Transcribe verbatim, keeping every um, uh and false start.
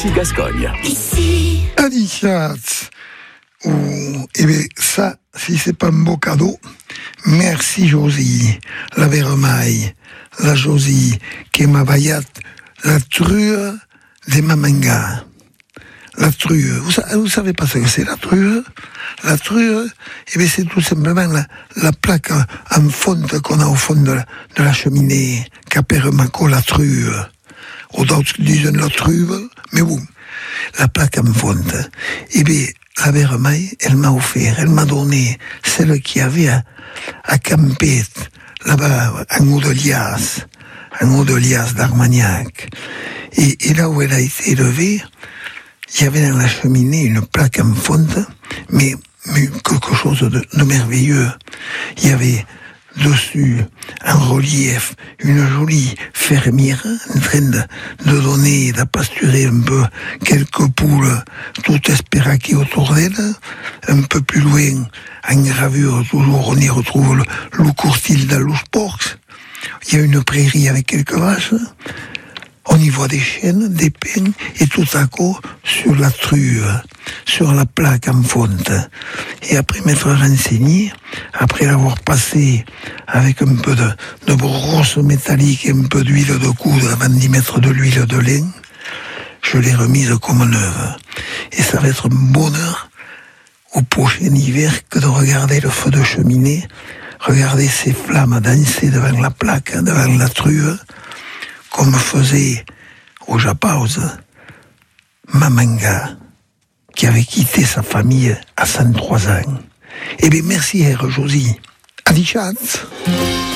Ici Gascogne. Ici. Adichat. Ou, eh bien, ça, si c'est pas un beau cadeau, merci Josie, la vermaille, la Josie, qui m'a vaillat la true des Mamanga. La true, vous, vous savez pas ce que c'est la true? La true, eh bien, c'est tout simplement la, la plaque en fonte qu'on a au fond de la, de la cheminée, qu'appelle la true. Ou d'autres disent la true, mais bon, la plaque en fonte. Eh bien, la vermaille, elle m'a offert, elle m'a donné celle qu'il y avait à, à Campet, là-bas, en haut de Lias, en haut de Lias d'Armagnac. Et, et là où elle a été élevée, il y avait dans la cheminée une plaque en fonte, mais, mais quelque chose de, de merveilleux. Il y avait dessus, en relief, une jolie fermière en train de, de donner, de pasturer un peu quelques poules toutes espéraquées autour d'elle. Un peu plus loin, en gravure, toujours, on y retrouve le, le courtil de Louche-Porx. Il y a une prairie avec quelques vaches. On y voit des chênes, des pins, et tout à coup, sur la true, sur la plaque en fonte. Et après m'être renseigné, après l'avoir passé avec un peu de, de brosse métallique et un peu d'huile de coudre avant d'y mettre de l'huile de lin, je l'ai remise comme neuve. Et ça va être un bonheur au prochain hiver que de regarder le feu de cheminée, regarder ces flammes danser devant la plaque, devant la true, comme faisait au Japause Mamanga, qui avait quitté sa famille à cent trois ans. Eh bien, merci, Josie. Adichat.